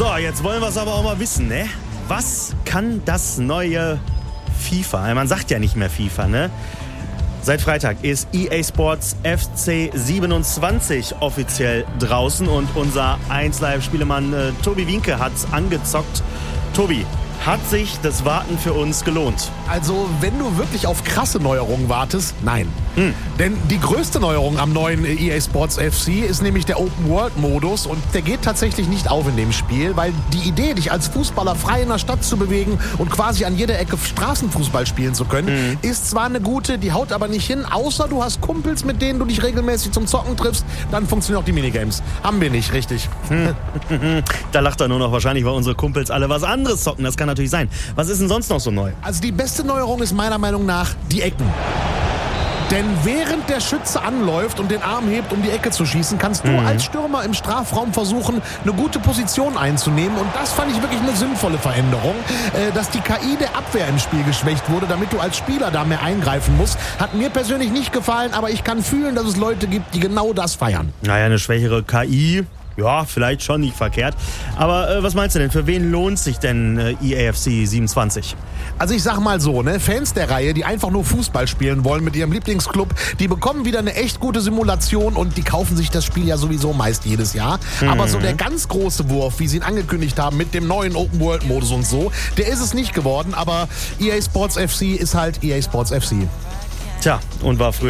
So, jetzt wollen wir es aber auch mal wissen, ne? Was kann das neue FIFA? Man sagt ja nicht mehr FIFA, ne? Seit Freitag ist EA Sports FC 27 offiziell draußen und unser 1Live-Spielemann Tobi Wienke hat's angezockt. Tobi, hat sich das Warten für uns gelohnt? Also, wenn du wirklich auf krasse Neuerungen wartest, nein. Denn die größte Neuerung am neuen EA Sports FC ist nämlich der Open-World-Modus und der geht tatsächlich nicht auf in dem Spiel, weil die Idee, dich als Fußballer frei in der Stadt zu bewegen und quasi an jeder Ecke Straßenfußball spielen zu können, ist zwar eine gute, die haut aber nicht hin, außer du hast Kumpels, mit denen du dich regelmäßig zum Zocken triffst, dann funktionieren auch die Minigames. Haben wir nicht, richtig. Da lacht er nur noch wahrscheinlich, weil unsere Kumpels alle was anderes zocken. Das kann natürlich sein. Was ist denn sonst noch so neu? Also die beste Neuerung ist meiner Meinung nach die Ecken. Denn während der Schütze anläuft und den Arm hebt, um die Ecke zu schießen, kannst du als Stürmer im Strafraum versuchen, eine gute Position einzunehmen. Und das fand ich wirklich eine sinnvolle Veränderung. Dass die KI der Abwehr im Spiel geschwächt wurde, damit du als Spieler da mehr eingreifen musst, hat mir persönlich nicht gefallen. Aber ich kann fühlen, dass es Leute gibt, die genau das feiern. Naja, eine schwächere KI, ja, vielleicht schon nicht verkehrt. Aber was meinst du denn? Für wen lohnt sich denn EAFC 27? Also ich sag mal so, ne, Fans der Reihe, die einfach nur Fußball spielen wollen mit ihrem Lieblingsclub, die bekommen wieder eine echt gute Simulation und die kaufen sich das Spiel ja sowieso meist jedes Jahr. Aber so der ganz große Wurf, wie sie ihn angekündigt haben mit dem neuen Open-World-Modus und so, der ist es nicht geworden. Aber EA Sports FC ist halt EA Sports FC. Tja, und war früher